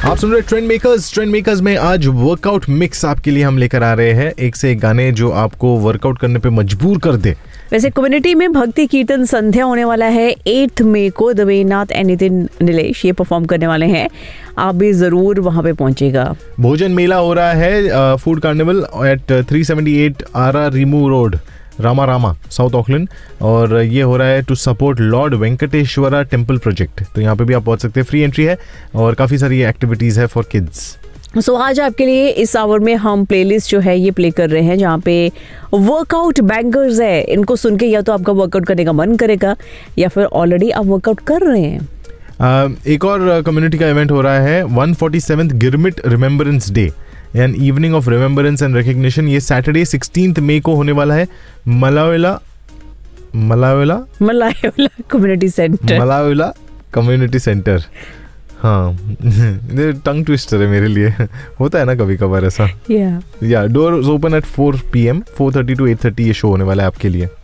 आप सुन रहे trend makers में आज वर्कआउट मिक्स आपके लिए हम लेकर आ रहे हैं, एक से एक गाने जो आपको वर्कआउट करने पे मजबूर कर दे। वैसे कम्युनिटी में भक्ति कीर्तन संध्या होने वाला है 8 मई को। दवेनाथ एंड नितिन नीलेश ये परफॉर्म करने वाले हैं, आप भी जरूर वहां पे पहुंचेगा। भोजन मेला हो रहा है फूड कार्निवल एट 378 आरा रिमू रोड, रामा साउथ ऑकलैंड, और ये हो रहा है to support Lord Venkateswara temple project. तो यहाँ पे भी आप पहुंच सकते हैं, फ्री एंट्री है और काफ़ी सारी एक्टिविटीज़ है फॉर किड्स। सो आज आपके लिए इस आवर में हम प्लेलिस्ट जो है ये प्ले कर रहे हैं, जहाँ पे वर्कआउट बैंगर्स है। इनको सुन के या तो आपका वर्कआउट करने का मन करेगा या फिर ऑलरेडी आप वर्कआउट कर रहे हैं। एक और कम्युनिटी का इवेंट हो रहा है 147th girmit remembrance day and evening of remembrance and recognition. ये सैटरडे 16 मई को होने वाला है मलावेला कम्युनिटी सेंटर। हाँ टंग ट्विस्टर है मेरे लिए, होता है ना कभी कभार ऐसा। या door open at 4 PM 4:30 to 8:30 ये शो होने वाला है आपके लिए।